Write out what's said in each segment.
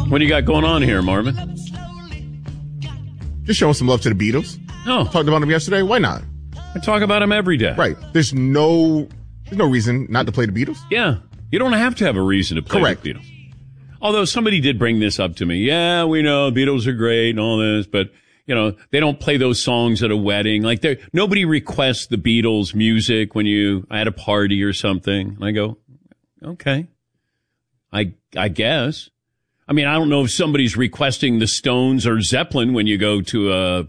What do you got going on here, Marvin? Just showing some love to the Beatles. Oh. Talked about them yesterday. Why not? I talk about them every day. Right. There's no reason not to play the Beatles. Yeah. You don't have to have a reason to play Correct. the Beatles. Although somebody did bring this up to me. Yeah, we know Beatles are great and all this, but, they don't play those songs at a wedding. Like, nobody requests the Beatles music when you at a party or something. And I go, okay. I guess. I mean, I don't know if somebody's requesting the Stones or Zeppelin when you go to a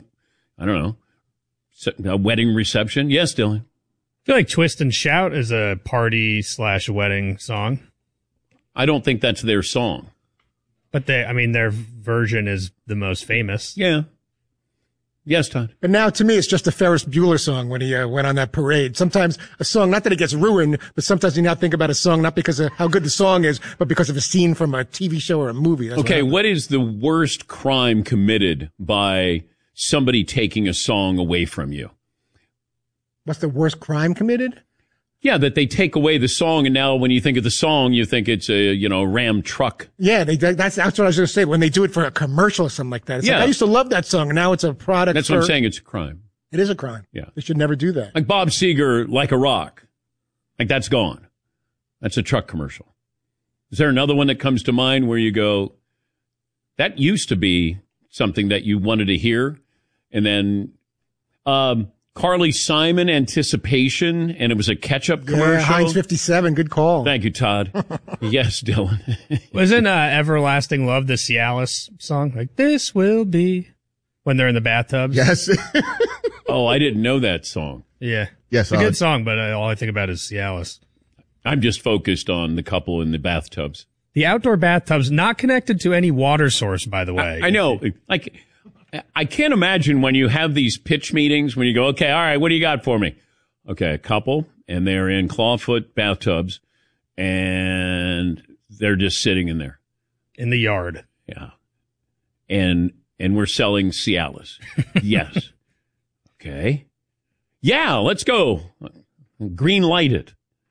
wedding reception. Yes, Dylan. I feel like Twist and Shout is a party/wedding song. I don't think that's their song. But their version is the most famous. Yeah. Yes, Todd. But now, to me, it's just a Ferris Bueller song when he went on that parade. Sometimes a song, not that it gets ruined, but sometimes you now think about a song not because of how good the song is, but because of a scene from a TV show or a movie. That's okay, what is the worst crime committed by somebody taking a song away from you? What's the worst crime committed? Yeah, that they take away the song, and now when you think of the song, you think it's a, Ram truck. Yeah, that's what I was going to say. When they do it for a commercial or something like that. It's like, I used to love that song, and now it's a product. That's what I'm saying. It's a crime. It is a crime. Yeah. They should never do that. Like Bob Seger, Like a Rock. Like, that's gone. That's a truck commercial. Is there another one that comes to mind where you go, that used to be something that you wanted to hear, and then Carly Simon, Anticipation, and it was a ketchup commercial. Yeah, Heinz 57, good call. Thank you, Todd. Yes, Dylan. Wasn't Everlasting Love the Cialis song? Like, this will be, when they're in the bathtubs? Yes. Oh, I didn't know that song. Yeah. Yes. It's a good song, but all I think about is Cialis. I'm just focused on the couple in the bathtubs. The outdoor bathtubs, not connected to any water source, by the way. I know. Like, I can't imagine when you have these pitch meetings when you go, okay, all right, what do you got for me? Okay, a couple, and they're in clawfoot bathtubs, and they're just sitting in there. In the yard. Yeah. And we're selling Cialis. Yes. Okay. Yeah, let's go. Green light it.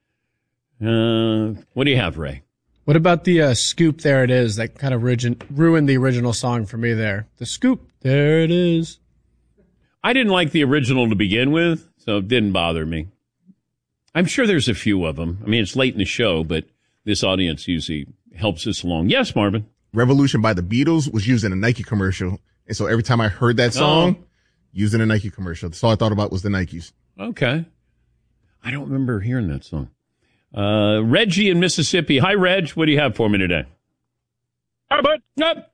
What do you have, Ray? What about the scoop, there it is, that kind of ruined the original song for me there. The scoop, there it is. I didn't like the original to begin with, so it didn't bother me. I'm sure there's a few of them. I mean, it's late in the show, but this audience usually helps us along. Yes, Marvin? Revolution by the Beatles was used in a Nike commercial. And so every time I heard that song, used in a Nike commercial. That's all I thought about was the Nikes. Okay. I don't remember hearing that song. Reggie in Mississippi. Hi, Reg. What do you have for me today? Hi, bud. Yep.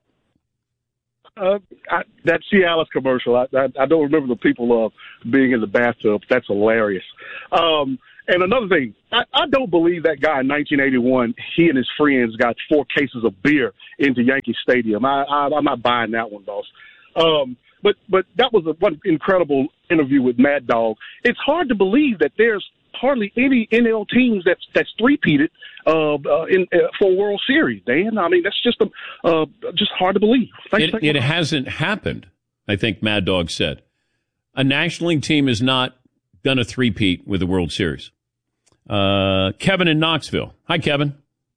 That Cialis commercial, I don't remember the people being in the bathtub. That's hilarious. And another thing, I don't believe that guy in 1981, he and his friends got 4 cases of beer into Yankee Stadium. I'm not buying that one, boss. But that was one incredible interview with Mad Dog. It's hard to believe that there's hardly any NL teams that's three-peated for World Series, Dan. I mean, that's just hard to believe. It hasn't happened, I think Mad Dog said. A National League team has not done a three-peat with the World Series. Kevin in Knoxville. Hi, Kevin.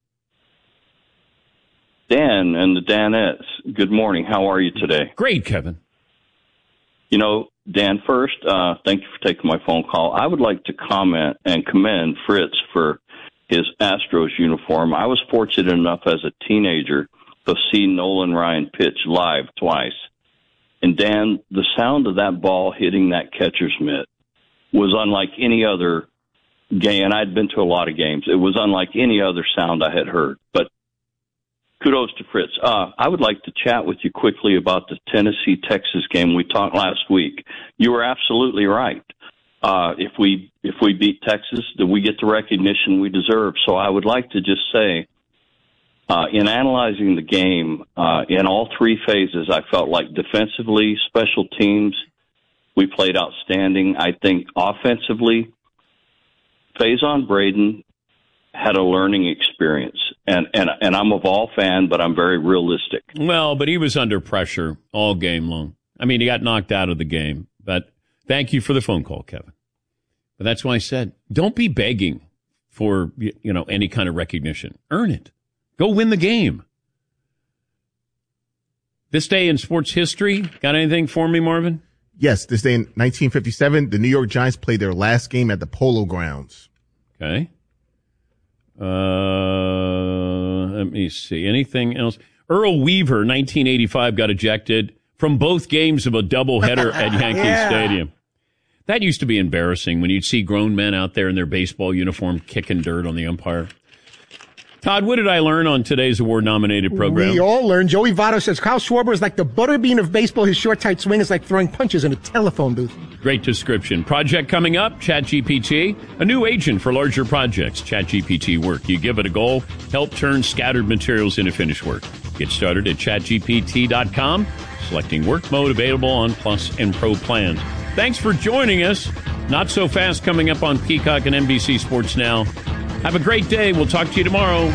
Dan and the Danettes, good morning. How are you today? Great, Kevin. Dan, first, thank you for taking my phone call. I would like to comment and commend Fritz for his Astros uniform. I was fortunate enough as a teenager to see Nolan Ryan pitch live twice. And, Dan, the sound of that ball hitting that catcher's mitt was unlike any other game. And I'd been to a lot of games. It was unlike any other sound I had heard. But kudos to Fritz. I would like to chat with you quickly about the Tennessee-Texas game. We talked last week. You were absolutely right. If we beat Texas, then we get the recognition we deserve. So I would like to just say, in analyzing the game, in all 3 phases, I felt like defensively, special teams, we played outstanding. I think offensively, Faison Braden had a learning experience. And I'm a Vol fan, but I'm very realistic. Well, but he was under pressure all game long. I mean, he got knocked out of the game. But thank you for the phone call, Kevin. But that's why I said, don't be begging for, any kind of recognition. Earn it. Go win the game. This day in sports history. Got anything for me, Marvin? Yes, this day in 1957, the New York Giants played their last game at the Polo Grounds. Okay. Let me see. Anything else? Earl Weaver, 1985, got ejected from both games of a doubleheader at Yankee Stadium. That used to be embarrassing when you'd see grown men out there in their baseball uniform kicking dirt on the umpire. Todd, what did I learn on today's award-nominated program? We all learned. Joey Votto says Kyle Schwarber is like the butterbean of baseball. His short, tight swing is like throwing punches in a telephone booth. Great description. Project coming up, ChatGPT, a new agent for larger projects. ChatGPT Work. You give it a goal, help turn scattered materials into finished work. Get started at chatgpt.com, selecting work mode available on Plus and Pro plans. Thanks for joining us. Not So Fast coming up on Peacock and NBC Sports Now. Have a great day. We'll talk to you tomorrow.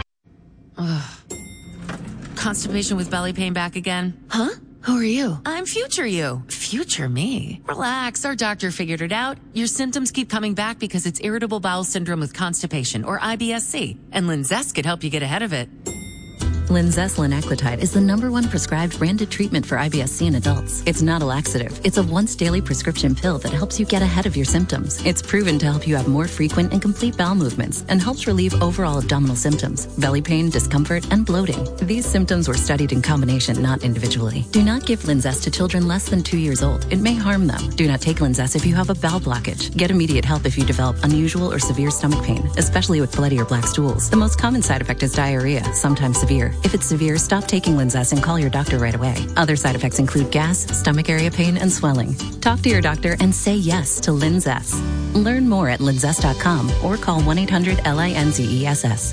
Constipation with belly pain back again? Huh? Who are you? I'm future you. Future me. Relax. Our doctor figured it out. Your symptoms keep coming back because it's irritable bowel syndrome with constipation, or IBS-C. And Linzess could help you get ahead of it. Linzess linaclotide is the #1 prescribed branded treatment for IBS-C in adults. It's not a laxative. It's a once-daily prescription pill that helps you get ahead of your symptoms. It's proven to help you have more frequent and complete bowel movements and helps relieve overall abdominal symptoms, belly pain, discomfort, and bloating. These symptoms were studied in combination, not individually. Do not give Linzess to children less than 2 years old. It may harm them. Do not take Linzess if you have a bowel blockage. Get immediate help if you develop unusual or severe stomach pain, especially with bloody or black stools. The most common side effect is diarrhea, sometimes severe. If it's severe, stop taking Linzess and call your doctor right away. Other side effects include gas, stomach area pain, and swelling. Talk to your doctor and say yes to Linzess. Learn more at linzess.com or call 1-800-LINZESS.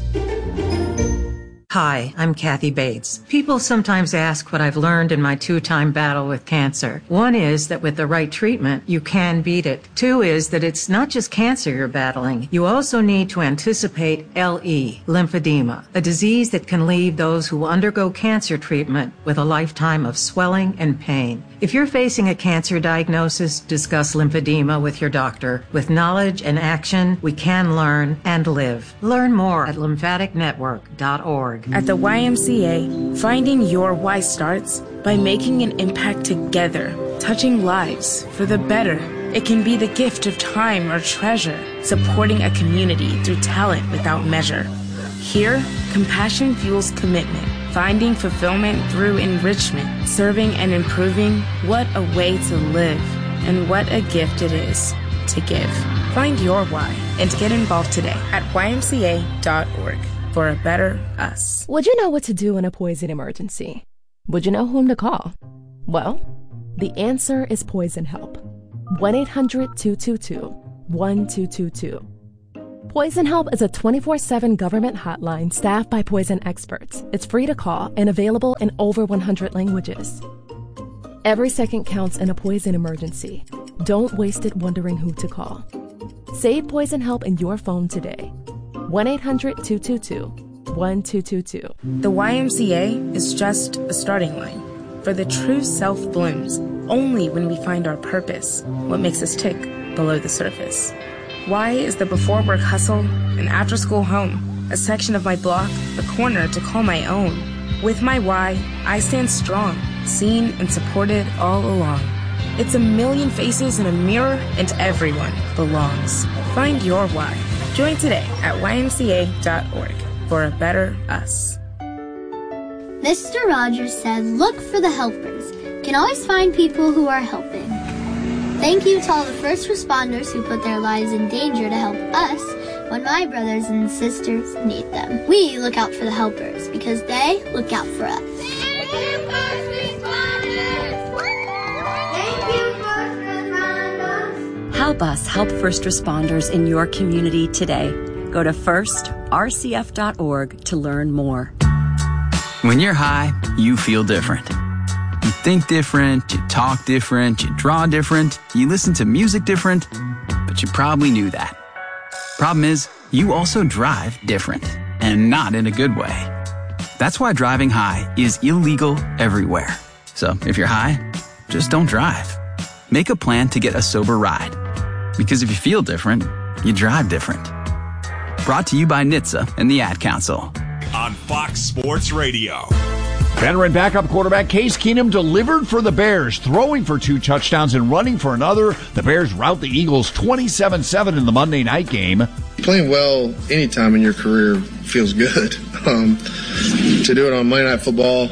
Hi, I'm Kathy Bates. People sometimes ask what I've learned in my 2-time battle with cancer. 1 is that with the right treatment, you can beat it. 2 is that it's not just cancer you're battling. You also need to anticipate LE, lymphedema, a disease that can leave those who undergo cancer treatment with a lifetime of swelling and pain. If you're facing a cancer diagnosis, discuss lymphedema with your doctor. With knowledge and action, we can learn and live. Learn more at lymphaticnetwork.org. At the YMCA, finding your why starts by making an impact together, touching lives for the better. It can be the gift of time or treasure, supporting a community through talent without measure. Here, compassion fuels commitment, finding fulfillment through enrichment, serving and improving. What a way to live, and what a gift it is to give. Find your why and get involved today at ymca.org. for a better us. Would you know what to do in a poison emergency? Would you know whom to call? Well, the answer is Poison Help. 1-800-222-1222. Poison Help is a 24/7 government hotline staffed by poison experts. It's free to call and available in over 100 languages. Every second counts in a poison emergency. Don't waste it wondering who to call. Save Poison Help in your phone today. 1-800-222-1222. The YMCA is just a starting line, for the true self blooms only when we find our purpose, what makes us tick below the surface. Y is the before work hustle, an after school home, a section of my block, a corner to call my own. With my Y, I stand strong, seen and supported all along. It's a million faces in a mirror, and everyone belongs. Find your why. Join today at ymca.org for a better us. Mr. Rogers said, look for the helpers. You can always find people who are helping. Thank you to all the first responders who put their lives in danger to help us when my brothers and sisters need them. We look out for the helpers because they look out for us. Thank you, first responders! Thank you, first responders! Help us help first responders in your community today. Go to firstrcf.org to learn more. When you're high, you feel different. You think different, you talk different, you draw different, you listen to music different, but you probably knew that. Problem is, you also drive different, and not in a good way. That's why driving high is illegal everywhere. So if you're high, just don't drive. Make a plan to get a sober ride. Because if you feel different, you drive different. Brought to you by NHTSA and the Ad Council. On Fox Sports Radio. Veteran backup quarterback Case Keenum delivered for the Bears, throwing for 2 touchdowns and running for another. The Bears rout the Eagles 27-7 in the Monday night game. Playing well anytime in your career feels good. To do it on Monday Night Football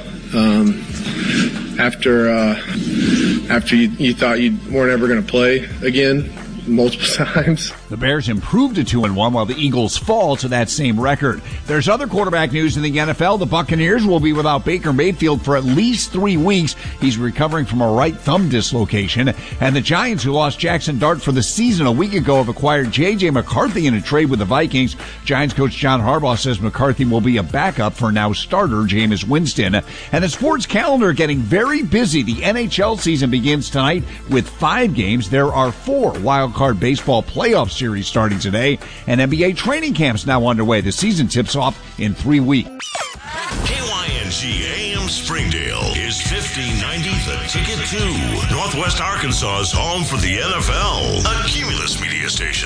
after you thought you weren't ever going to play again multiple times. The Bears improved to 2-1 while the Eagles fall to that same record. There's other quarterback news in the NFL. The Buccaneers will be without Baker Mayfield for at least 3 weeks. He's recovering from a right thumb dislocation. And the Giants, who lost Jackson Dart for the season a week ago, have acquired J.J. McCarthy in a trade with the Vikings. Giants coach John Harbaugh says McCarthy will be a backup for now starter Jameis Winston. And the sports calendar getting very busy. The NHL season begins tonight with 5 games. There are 4 wild-card baseball playoff series starting today, and NBA training camps now underway. The season tips off in 3 weeks. KYNG AM Springdale is 1590 The Ticket to Northwest Arkansas's home for the NFL, a Cumulus media station.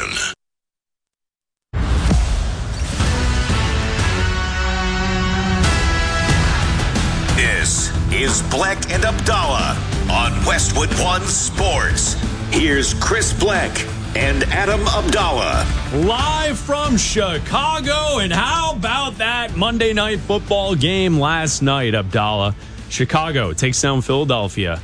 This is Bleck and Abdallah on Westwood One Sports. Here's Chris Bleck and Adam Abdallah. Live from Chicago, and how about that Monday Night Football game last night, Abdallah? Chicago takes down Philadelphia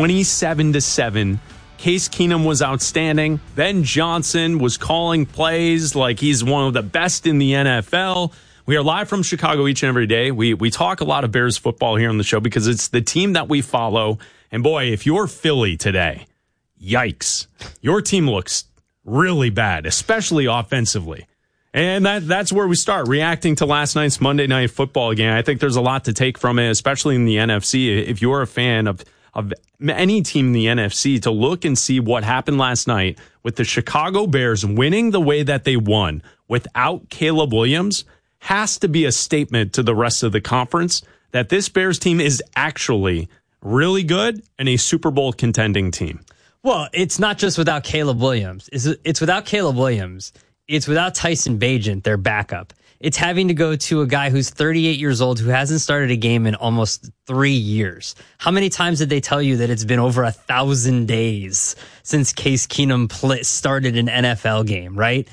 27-7. Case Keenum was outstanding. Ben Johnson was calling plays like he's one of the best in the NFL. We are live from Chicago each and every day. We talk a lot of Bears football here on the show because it's the team that we follow. And boy, if you're Philly today, yikes. Your team looks really bad, especially offensively. And that's where we start, reacting to last night's Monday Night Football game. I think there's a lot to take from it, especially in the NFC. If you're a fan of any team in the NFC, to look and see what happened last night with the Chicago Bears winning the way that they won without Caleb Williams has to be a statement to the rest of the conference that this Bears team is actually really good and a Super Bowl contending team. Well, it's not just without Caleb Williams. It's without Caleb Williams. It's without Tyson Bagent, their backup. It's having to go to a guy who's 38 years old who hasn't started a game in almost 3 years. How many times did they tell you that it's been over 1,000 days since Case Keenum started an NFL game, right?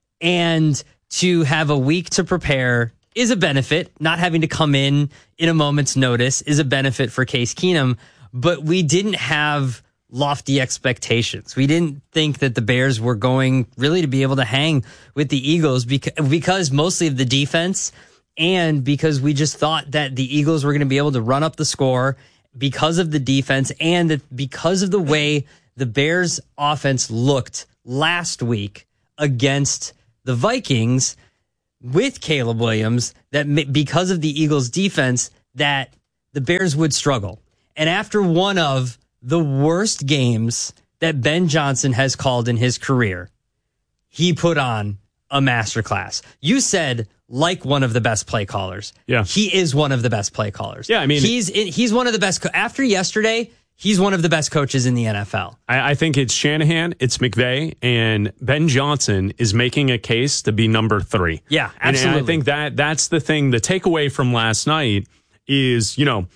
And to have a week to prepare is a benefit. Not having to come in a moment's notice is a benefit for Case Keenum, but we didn't have lofty expectations. We didn't think that the Bears were going really to be able to hang with the Eagles because mostly of the defense, and because we just thought that the Eagles were going to be able to run up the score because of the defense, and that because of the way the Bears offense looked last week against the Vikings with Caleb Williams, that because of the Eagles defense, that the Bears would struggle. And after one of the worst games that Ben Johnson has called in his career, he put on a masterclass. You said like one of the best play callers. Yeah. He is one of the best play callers. Yeah, I mean, he's one of the best. After yesterday, he's one of the best coaches in the NFL. I think it's Shanahan, it's McVay, and Ben Johnson is making a case to be number 3. Yeah, absolutely. And I think that's the thing. The takeaway from last night is,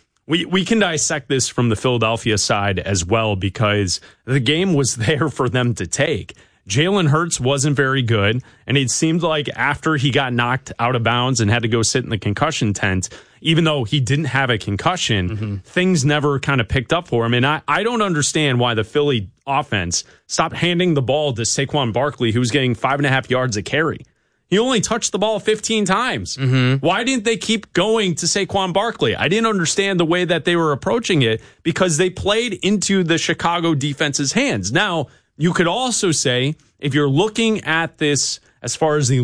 we can dissect this from the Philadelphia side as well, because the game was there for them to take. Jalen Hurts wasn't very good, and it seemed like after he got knocked out of bounds and had to go sit in the concussion tent, even though he didn't have a concussion, things never kind of picked up for him. And I don't understand why the Philly offense stopped handing the ball to Saquon Barkley, who was getting 5.5 yards a carry. He only touched the ball 15 times. Why didn't they keep going to Saquon Barkley? I didn't understand the way that they were approaching it, because they played into the Chicago defense's hands. Now, you could also say, if you're looking at this as far as the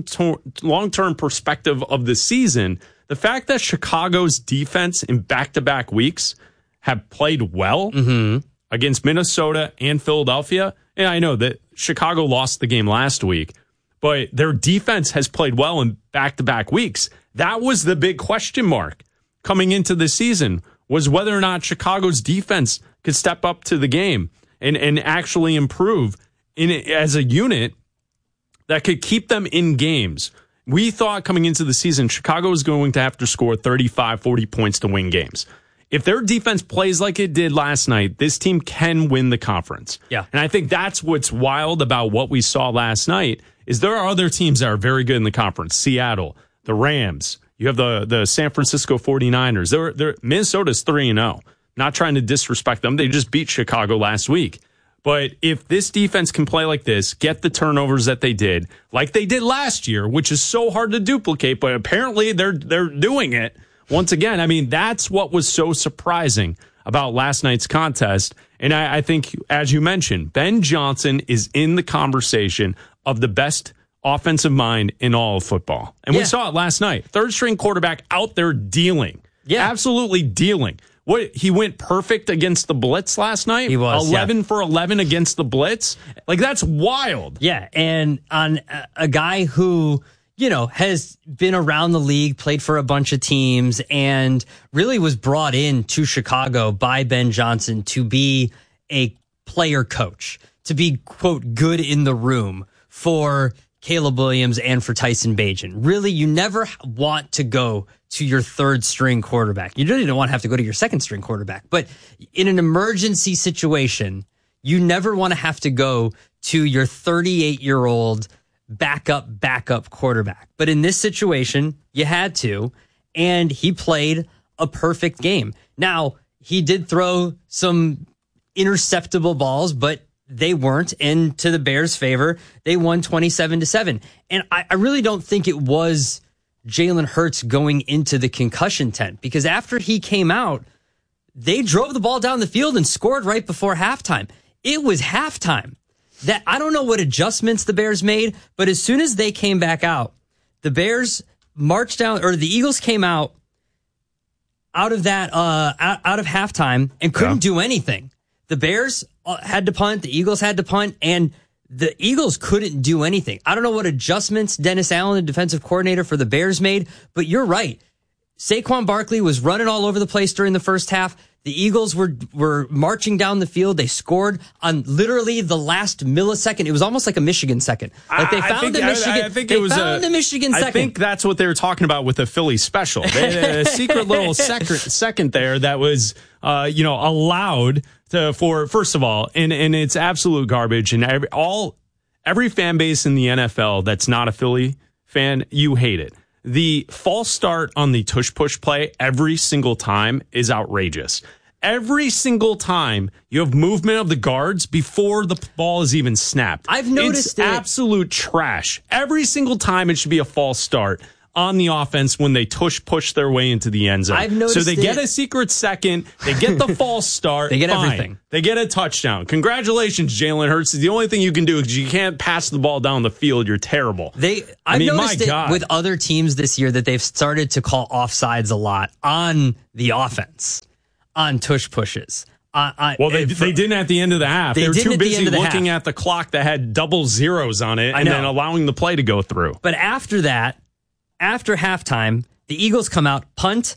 long-term perspective of the season, the fact that Chicago's defense in back-to-back weeks have played well against Minnesota and Philadelphia, and I know that Chicago lost the game last week, but their defense has played well in back-to-back weeks. That was the big question mark coming into the season, was whether or not Chicago's defense could step up to the game and actually improve as a unit that could keep them in games. We thought coming into the season, Chicago was going to have to score 35, 40 points to win games. If their defense plays like it did last night, this team can win the conference. Yeah. And I think that's what's wild about what we saw last night is there are other teams that are very good in the conference. Seattle, the Rams, you have the San Francisco 49ers. Minnesota's 3-0. Not trying to disrespect them. They just beat Chicago last week. But if this defense can play like this, get the turnovers that they did, like they did last year, which is so hard to duplicate, but apparently they're doing it once again. I mean, that's what was so surprising about last night's contest. And I think, as you mentioned, Ben Johnson is in the conversation of the best offensive mind in all of football. And we saw it last night. Third string quarterback out there dealing. Yeah. Absolutely dealing. What, he went perfect against the blitz last night? He was 11 for 11 against the blitz. Like, that's wild. Yeah, and on a guy who, you know, has been around the league, played for a bunch of teams, and really was brought in to Chicago by Ben Johnson to be a player coach, to be, quote, good in the room for Caleb Williams and for Tyson Bagent. Really, you never want to go to your third string quarterback. You really don't want to have to go to your second string quarterback. But in an emergency situation, you never want to have to go to your 38-year-old backup quarterback. But in this situation, you had to, and he played a perfect game. Now, he did throw some interceptable balls, but they weren't. And to the Bears' favor, they won 27-7. And I really don't think it was Jalen Hurts going into the concussion tent, because after he came out, they drove the ball down the field and scored right before halftime. It was halftime. That I don't know what adjustments the Bears made, but as soon as they came back out, the Bears marched down, or the Eagles came out of that out of halftime and couldn't do anything. The Bears had to punt, the Eagles had to punt, and the Eagles couldn't do anything. I don't know what adjustments Dennis Allen, the defensive coordinator for the Bears, made, but you're right. Saquon Barkley was running all over the place during the first half. The Eagles were marching down the field. They scored on literally the last millisecond. It was almost like a Michigan second. Like they found the Michigan second. I think that's what they were talking about with the Philly special. They had a secret little second there that was, allowed for, first of all, and it's absolute garbage. And every fan base in the NFL that's not a Philly fan, you hate it. The false start on the tush push play every single time is outrageous. Every single time you have movement of the guards before the ball is even snapped. I've noticed it's absolute trash. Every single time it should be a false start on the offense when they tush push their way into the end zone. I've noticed so they get a secret second, they get the false start, they get fine. everything. They get a touchdown. Congratulations, Jalen Hurts. The only thing you can do is you can't pass the ball down the field. You're terrible. I've noticed it with other teams this year that they've started to call offsides a lot on the offense, on tush pushes. They didn't at the end of the half. They were too busy looking at the clock that had double zeros on it and then allowing the play to go through. But after that, after halftime, the Eagles come out, punt,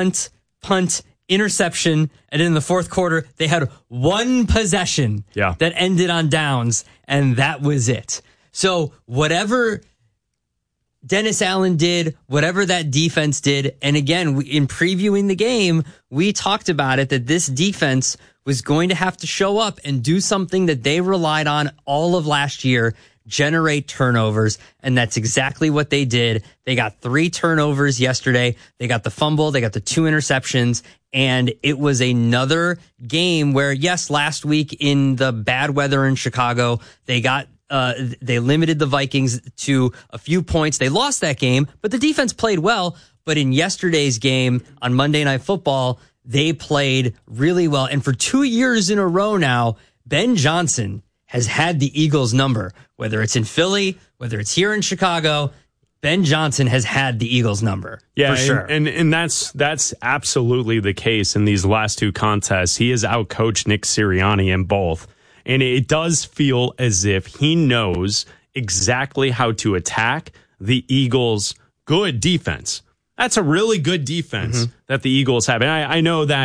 interception, and in the fourth quarter, they had one possession that ended on downs, and that was it. So whatever Dennis Allen did, whatever that defense did, and again, in previewing the game, we talked about it, that this defense was going to have to show up and do something that they relied on all of last year, generate turnovers, and that's exactly what they did. They got 3 turnovers yesterday. They got the fumble, they got the 2 interceptions, and it was another game where, yes, last week in the bad weather in Chicago, they limited the Vikings to a few points. They lost that game, but the defense played well. But in yesterday's game on Monday Night Football, they played really well. And for 2 years in a row now, Ben Johnson has had the Eagles number, whether it's in Philly, whether it's here in Chicago. Ben Johnson has had the Eagles number. Yeah, for sure. And that's absolutely the case in these last 2 contests. He has outcoached Nick Sirianni in both. And it does feel as if he knows exactly how to attack the Eagles' good defense. That's a really good defense that the Eagles have. And I know that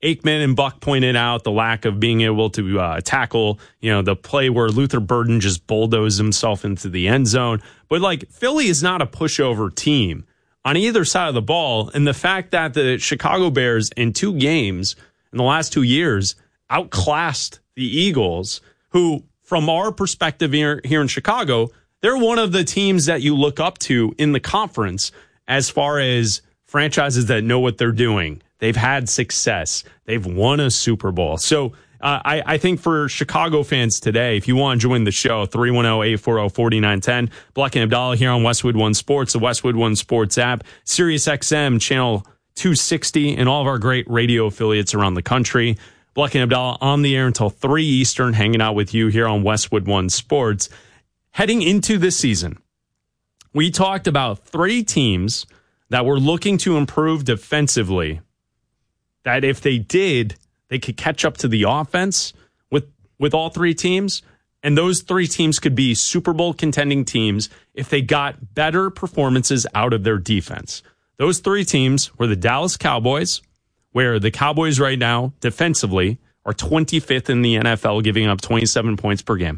Aikman and Buck pointed out the lack of being able to tackle, the play where Luther Burden just bulldozed himself into the end zone. But like Philly is not a pushover team on either side of the ball. And the fact that the Chicago Bears in 2 games in the last 2 years outclassed the Eagles, who from our perspective here in Chicago, they're one of the teams that you look up to in the conference as far as franchises that know what they're doing. They've had success. They've won a Super Bowl. So I think for Chicago fans today, if you want to join the show, 310-840-4910, Black and Abdallah here on Westwood One Sports, the Westwood One Sports app, Sirius XM, channel 260, and all of our great radio affiliates around the country. Black and Abdallah on the air until 3 Eastern, hanging out with you here on Westwood One Sports. Heading into this season, we talked about 3 teams that were looking to improve defensively, that if they did, they could catch up to the offense with all 3 teams. And those 3 teams could be Super Bowl contending teams if they got better performances out of their defense. Those 3 teams were the Dallas Cowboys, where the Cowboys right now defensively are 25th in the NFL, giving up 27 points per game.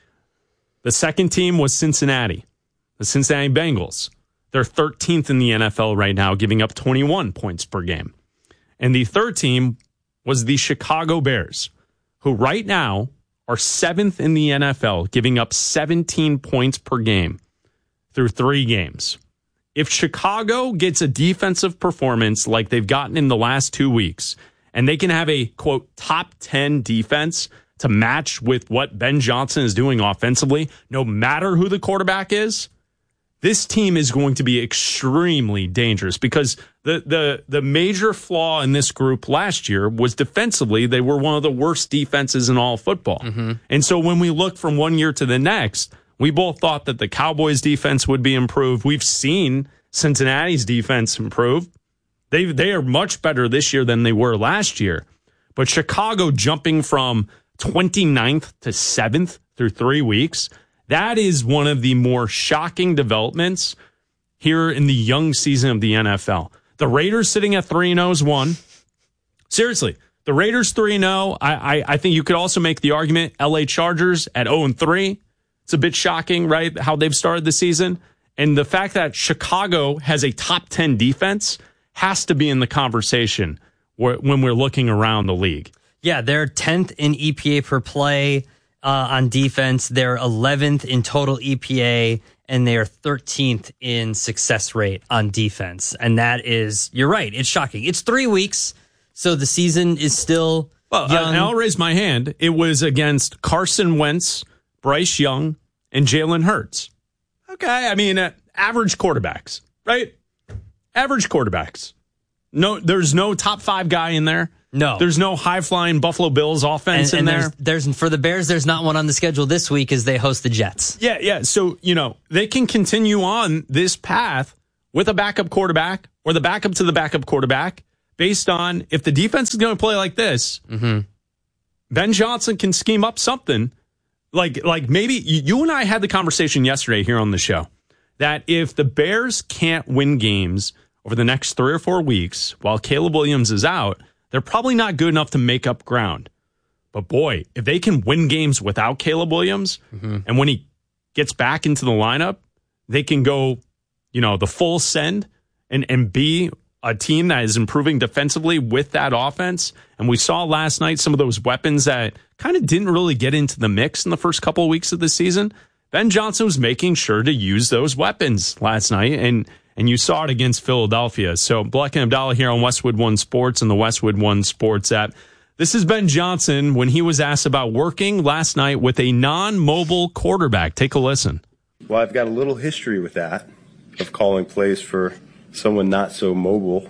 The second team was Cincinnati, the Cincinnati Bengals. They're 13th in the NFL right now, giving up 21 points per game. And the third team was the Chicago Bears, who right now are 7th in the NFL, giving up 17 points per game through 3 games. If Chicago gets a defensive performance like they've gotten in the last 2 weeks, and they can have a, quote, top 10 defense to match with what Ben Johnson is doing offensively, no matter who the quarterback is, this team is going to be extremely dangerous, because the major flaw in this group last year was defensively. They were one of the worst defenses in all football. Mm-hmm. And so when we look from one year to the next, we both thought that the Cowboys defense would be improved. We've seen Cincinnati's defense improve. They are much better this year than they were last year. But Chicago jumping from 29th to 7th through 3 weeks, that is one of the more shocking developments here in the young season of the NFL. The Raiders sitting at 3-0 is one. Seriously, the Raiders 3-0. I think you could also make the argument LA Chargers at 0-3. It's a bit shocking, right, how they've started the season. And the fact that Chicago has a top 10 defense has to be in the conversation when we're looking around the league. Yeah, they're 10th in EPA per play on defense. They're 11th in total EPA, and they are 13th in success rate on defense. And that is, you're right, it's shocking. It's 3 weeks, so the season is still young. And I'll raise my hand. It was against Carson Wentz, Bryce Young, and Jalen Hurts. Okay, I mean, average quarterbacks, right? Average quarterbacks. No, there's no top 5 guy in there. No. There's no high-flying Buffalo Bills offense in there. There's for the Bears, there's not one on the schedule this week as they host the Jets. Yeah. So, they can continue on this path with a backup quarterback or the backup to the backup quarterback based on if the defense is going to play like this, mm-hmm. Ben Johnson can scheme up something. Like maybe you and I had the conversation yesterday here on the show that if the Bears can't win games over the next 3 or 4 weeks while Caleb Williams is out, they're probably not good enough to make up ground. But boy, if they can win games without Caleb Williams, mm-hmm. and when he gets back into the lineup, they can go, the full send and be a team that is improving defensively with that offense. And we saw last night some of those weapons that kind of didn't really get into the mix in the first couple of weeks of the season. Ben Johnson was making sure to use those weapons last night, and you saw it against Philadelphia. So Black and Abdallah here on Westwood One Sports and the Westwood One Sports app. This is Ben Johnson when he was asked about working last night with a non-mobile quarterback. Take a listen. Well, I've got a little history with that, of calling plays for someone not so mobile.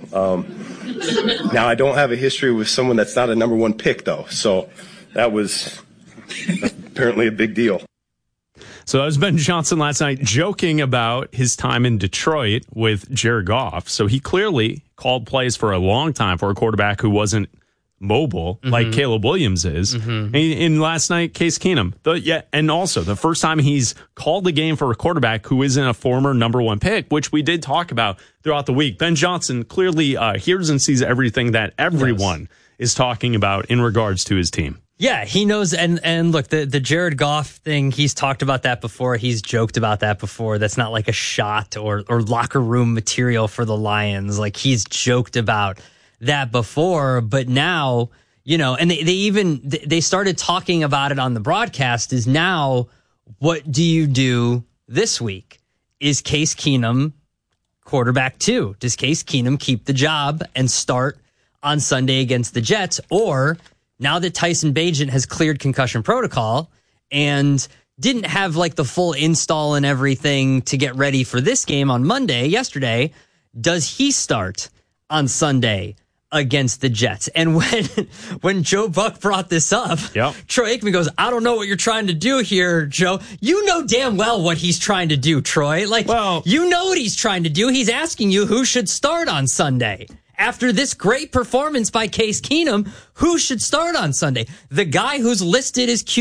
Now, I don't have a history with someone that's not a number 1 pick, though. So that was apparently a big deal. So that was Ben Johnson last night joking about his time in Detroit with Jared Goff. So he clearly called plays for a long time for a quarterback who wasn't mobile like Caleb Williams is. And last night, Case Keenum. And also the first time he's called the game for a quarterback who isn't a former number one pick, which we did talk about throughout the week. Ben Johnson clearly hears and sees everything that everyone is talking about in regards to his team. Yeah, he knows. And look, the Jared Goff thing, he's talked about that before. He's joked about that before. That's not like a shot or locker room material for the Lions. Like, he's joked about that before, but now, and they started talking about it on the broadcast, is now, what do you do this week? Is Case Keenum quarterback 2? Does Case Keenum keep the job and start on Sunday against the Jets? Or now that Tyson Bagent has cleared concussion protocol and didn't have like the full install and everything to get ready for this game on yesterday, does he start on Sunday against the Jets? And when Joe Buck brought this up, Troy Aikman goes, I don't know what you're trying to do here, Joe. You know damn well what he's trying to do, Troy. You know what he's trying to do. He's asking you who should start on Sunday. After this great performance by Case Keenum, who should start on Sunday? The guy who's listed as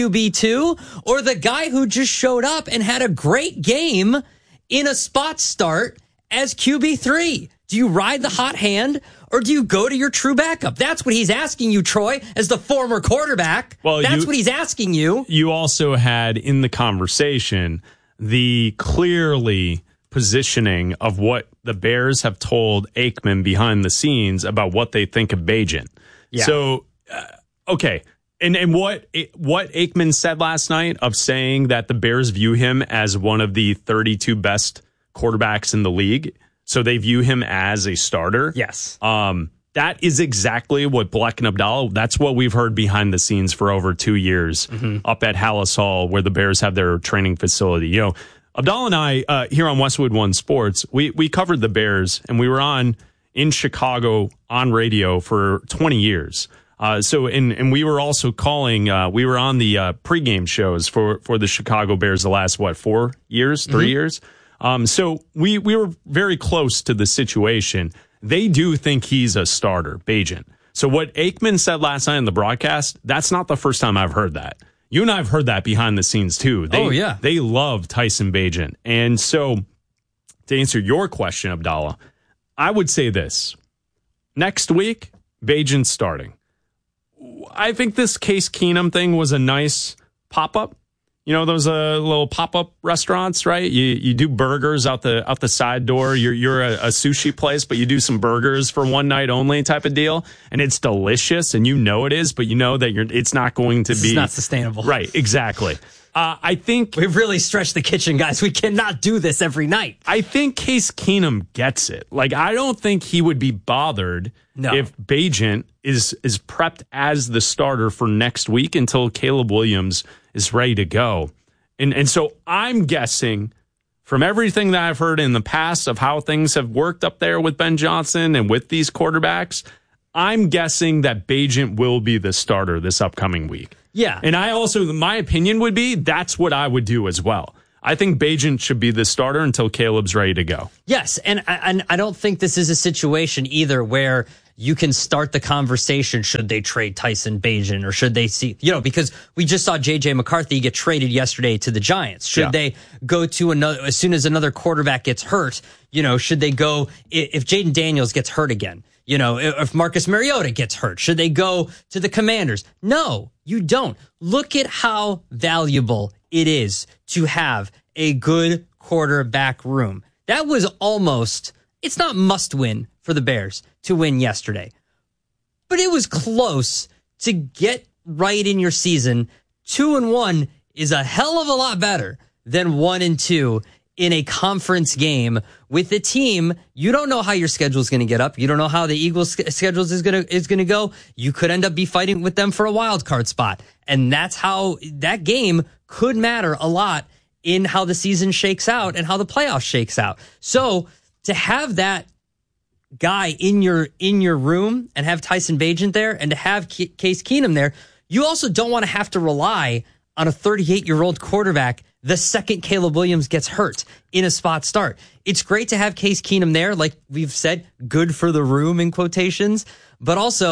QB2 or the guy who just showed up and had a great game in a spot start as QB3? Do you ride the hot hand or do you go to your true backup? That's what he's asking you, Troy, as the former quarterback. Well, that's what he's asking you. You also had in the conversation the clearly positioning of what the Bears have told Aikman behind the scenes about what they think of Bagent. Yeah. So, okay. And what Aikman said last night of saying that the Bears view him as one of the 32 best quarterbacks in the league, so they view him as a starter. Yes. That is exactly what Bleck and Abdallah, that's what we've heard behind the scenes for over 2 years up at Hallis Hall, where the Bears have their training facility. Abdallah and I, here on Westwood One Sports, we covered the Bears, and we were in Chicago on radio for 20 years. And we were also calling, we were on the pregame shows for the Chicago Bears the last, 4 years, 3 years? So we were very close to the situation. They do think he's a starter, Bagent. So what Aikman said last night in the broadcast, that's not the first time I've heard that. You and I have heard that behind the scenes too. They love Tyson Bagent. And so to answer your question, Abdallah, I would say this. Next week, Bagent's starting. I think this Case Keenum thing was a nice pop-up. Those little pop-up restaurants, right? You do burgers out the side door. You're a sushi place, but you do some burgers for one night only type of deal, and it's delicious, and it is, but you know that it's not going to be. It's not sustainable, right? Exactly. I think we've really stretched the kitchen, guys. We cannot do this every night. I think Case Keenum gets it. I don't think he would be bothered if Bagent is prepped as the starter for next week until Caleb Williams is ready to go. And so I'm guessing from everything that I've heard in the past of how things have worked up there with Ben Johnson and with these quarterbacks, I'm guessing that Bagent will be the starter this upcoming week. Yeah. And my opinion would be that's what I would do as well. I think Bagent should be the starter until Caleb's ready to go. Yes. And I don't think this is a situation either where you can start the conversation. Should they trade Tyson Bagent or should they see, because we just saw JJ McCarthy get traded yesterday to the Giants. Should they go to another, as soon as another quarterback gets hurt, should they go, if Jaden Daniels gets hurt again, if Marcus Mariota gets hurt, should they go to the Commanders? No, you don't. Look at how valuable it is to have a good quarterback room. That was almost, it's not must win for the Bears to win yesterday, but it was close to get right in your season. 2-1 is a hell of a lot better than 1-2 in a conference game with a team. You don't know how your schedule is going to get up. You don't know how the Eagles' schedule is going to go. You could end up be fighting with them for a wild card spot. And that's how that game could matter a lot in how the season shakes out and how the playoffs shakes out. So to have that guy in your room and have Tyson Bagent there and to have Case Keenum there, you also don't want to have to rely on a 38-year-old quarterback the second Caleb Williams gets hurt in a spot start. It's great to have Case Keenum there, like we've said, good for the room in quotations, but also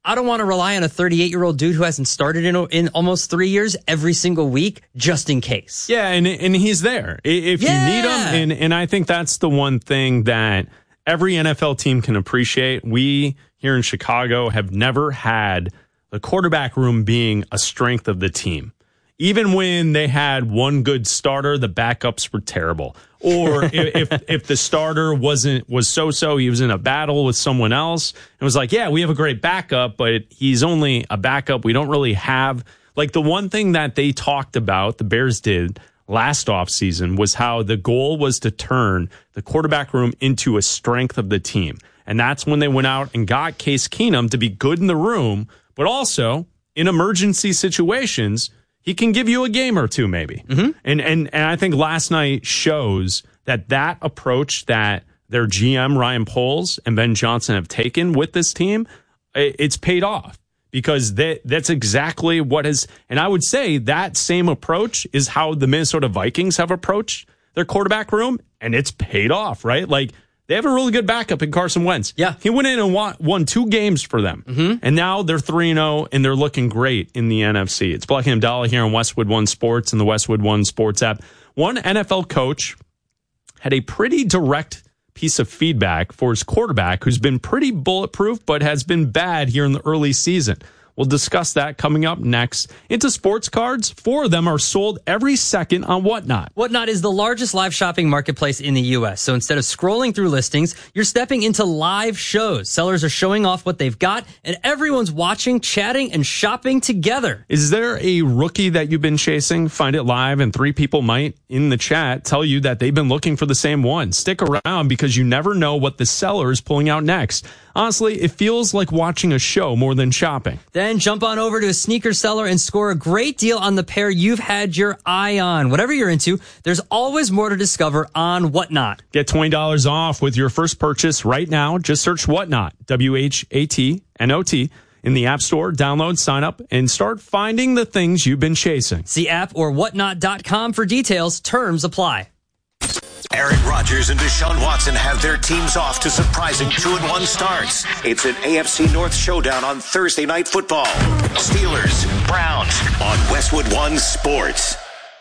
I don't want to rely on a 38-year-old dude who hasn't started in almost 3 years every single week, just in case. Yeah, and he's there if you need him. And I think that's the one thing that every NFL team can appreciate. We here in Chicago have never had the quarterback room being a strength of the team. Even when they had one good starter, the backups were terrible. Or if the starter was so-so, he was in a battle with someone else. It was like, yeah, we have a great backup, but he's only a backup. We don't really have, like, the one thing that they talked about, the Bears did last offseason, was how the goal was to turn the quarterback room into a strength of the team. And that's when they went out and got Case Keenum to be good in the room, but also in emergency situations, he can give you a game or two, maybe. Mm-hmm. And I think last night shows that approach that their GM, Ryan Poles, and Ben Johnson have taken with this team, it's paid off. Because that's exactly what is, and I would say that same approach is how the Minnesota Vikings have approached their quarterback room, and it's paid off, right? Like, they have a really good backup in Carson Wentz. Yeah. He went in and won 2 games for them. Mm-hmm. And now they're 3-0, and they're looking great in the NFC. It's Black and Abdallah here on Westwood One Sports and the Westwood One Sports app. One NFL coach had a pretty direct piece of feedback for his quarterback, who's been pretty bulletproof, but has been bad here in the early season. We'll discuss that coming up next. Into sports cards, 4 of them are sold every second on Whatnot. Whatnot is the largest live shopping marketplace in the U.S. So instead of scrolling through listings, you're stepping into live shows. Sellers are showing off what they've got, and everyone's watching, chatting, and shopping together. Is there a rookie that you've been chasing? Find it live, and 3 people might, in the chat, tell you that they've been looking for the same one. Stick around because you never know what the seller is pulling out next. Honestly, it feels like watching a show more than shopping. Then jump on over to a sneaker seller and score a great deal on the pair you've had your eye on. Whatever you're into, there's always more to discover on Whatnot. Get $20 off with your first purchase right now. Just search Whatnot, WHATNOT, in the App Store. Download, sign up, and start finding the things you've been chasing. See app or whatnot.com for details. Terms apply. Aaron Rodgers and Deshaun Watson have their teams off to surprising 2-1 starts. It's an AFC North showdown on Thursday Night Football. Steelers, Browns on Westwood One Sports.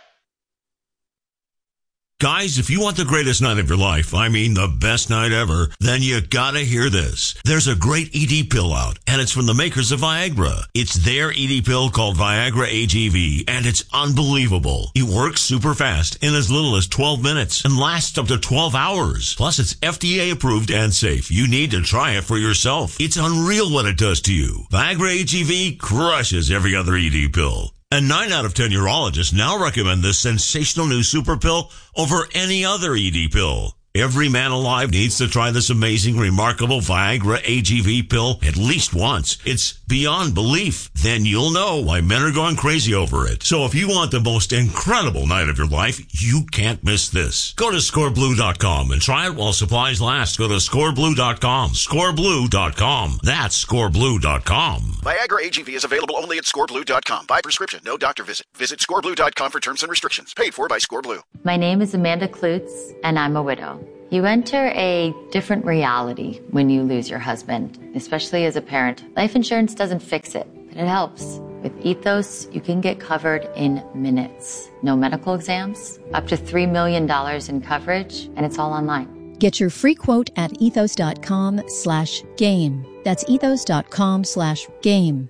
Guys, if you want the greatest night of your life, I mean the best night ever, then you gotta hear this. There's a great ED pill out, and it's from the makers of Viagra. It's their ED pill called Viagra AGV, and it's unbelievable. It works super fast in as little as 12 minutes and lasts up to 12 hours. Plus, it's FDA approved and safe. You need to try it for yourself. It's unreal what it does to you. Viagra AGV crushes every other ED pill. And 9 out of 10 urologists now recommend this sensational new super pill over any other ED pill. Every man alive needs to try this amazing, remarkable Viagra AGV pill at least once. It's beyond belief. Then you'll know why men are going crazy over it. So if you want the most incredible night of your life, you can't miss this. Go to scoreblue.com and try it while supplies last. Go to scoreblue.com. Scoreblue.com. That's scoreblue.com. Viagra AGV is available only at scoreblue.com. By prescription, no doctor visit. Visit scoreblue.com for terms and restrictions. Paid for by Scoreblue. My name is Amanda Klutz, and I'm a widow. You enter a different reality when you lose your husband, especially as a parent. Life insurance doesn't fix it, but it helps. With Ethos, you can get covered in minutes. No medical exams, up to $3 million in coverage, and it's all online. Get your free quote at ethos.com/game. That's ethos.com/game.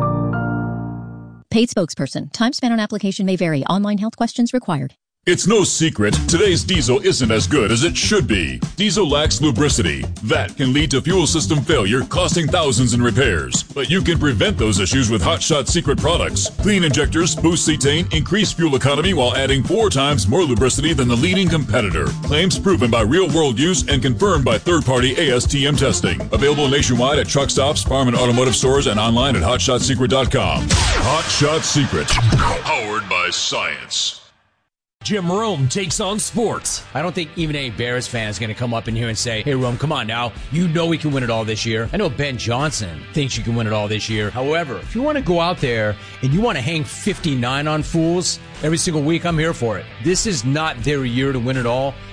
Paid spokesperson. Time spent on application may vary. Online health questions required. It's no secret, today's diesel isn't as good as it should be. Diesel lacks lubricity. That can lead to fuel system failure, costing thousands in repairs. But you can prevent those issues with Hot Shot Secret products. Clean injectors, boost cetane, increase fuel economy while adding 4 times more lubricity than the leading competitor. Claims proven by real-world use and confirmed by third-party ASTM testing. Available nationwide at truck stops, farm and automotive stores, and online at hotshotsecret.com. Hot Shot Secret. Powered by science. Jim Rome takes on sports. I don't think even any Bears fan is going to come up in here and say, hey, Rome, come on now. You know we can win it all this year. I know Ben Johnson thinks you can win it all this year. However, if you want to go out there and you want to hang 59 on fools every single week, I'm here for it. This is not their year to win it all.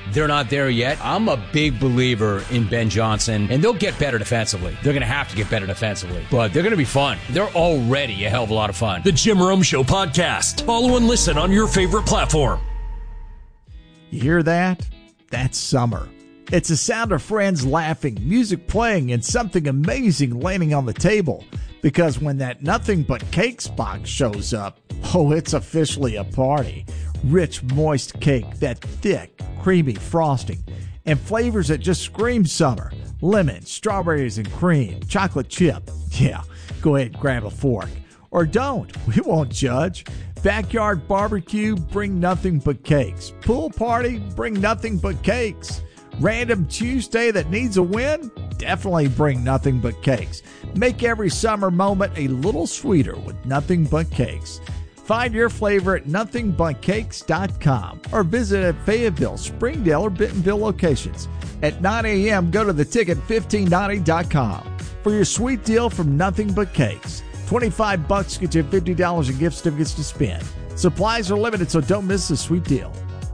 they're not there yet. I'm a big believer in Ben Johnson, and they'll get better defensively. They're going to have to get better defensively, but they're going to be fun. They're already a hell of a lot of fun. The Jim Rome Show podcast. Follow and listen on your favorite platform. You hear that? That's summer. It's the sound of friends laughing, music playing, and something amazing landing on the table. Because when that Nothing But Cakes box shows up, oh, it's officially a party. Rich, moist cake, that thick, creamy frosting, and flavors that just scream summer. Lemon, strawberries and cream, chocolate chip. Yeah, go ahead and grab a fork. Or don't. We won't judge. Backyard barbecue, bring nothing but cakes. Pool party, bring nothing but cakes. Random Tuesday that needs a win? Definitely bring nothing but cakes. Make every summer moment a little sweeter with Nothing But Cakes. Find your flavor at nothingbutcakes.com or visit at Fayetteville, Springdale, or Bentonville locations. At 9 a.m., go to theticket1590.com for your sweet deal from Nothing But Cakes. $25 gets you $50 in gift certificates to spend. Supplies are limited, so don't miss the sweet deal.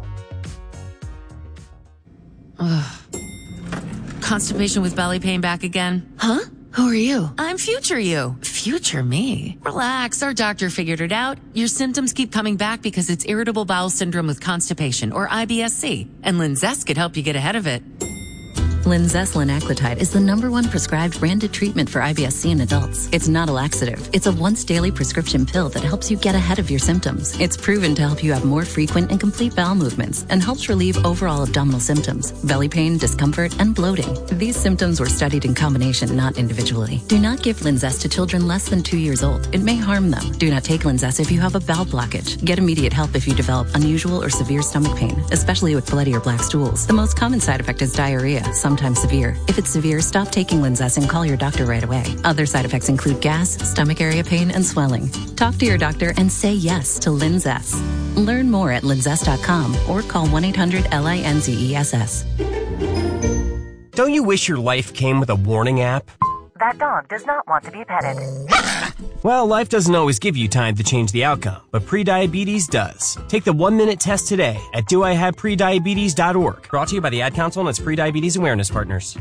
Constipation with belly pain back again? Huh? Who are you? I'm future you. Future me? Relax, our doctor figured it out. Your symptoms keep coming back because it's irritable bowel syndrome with constipation, or IBS-C, and Linzess could help you get ahead of it. Linzess linaclotide is the #1 prescribed branded treatment for IBS-C in adults. It's not a laxative. It's a once-daily prescription pill that helps you get ahead of your symptoms. It's proven to help you have more frequent and complete bowel movements and helps relieve overall abdominal symptoms, belly pain, discomfort, and bloating. These symptoms were studied in combination, not individually. Do not give Linzess to children less than 2 years old. It may harm them. Do not take Linzess if you have a bowel blockage. Get immediate help if you develop unusual or severe stomach pain, especially with bloody or black stools. The most common side effect is diarrhea, sometimes severe. If it's severe, stop taking Linzess and call your doctor right away. Other side effects include gas, stomach area pain, and swelling. Talk to your doctor and say yes to Linzess. Learn more at linzess.com or call 1-800-LINZESS. Don't you wish your life came with a warning app? That dog does not want to be petted. Well, life doesn't always give you time to change the outcome, but prediabetes does. Take the 1-minute test today at doihaveprediabetes.org. Brought to you by the Ad Council and its Prediabetes Awareness Partners.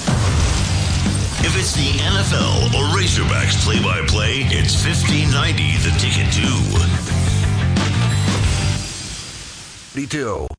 If it's the NFL or Razorbacks play-by-play, it's 1590 The Ticket too. 32.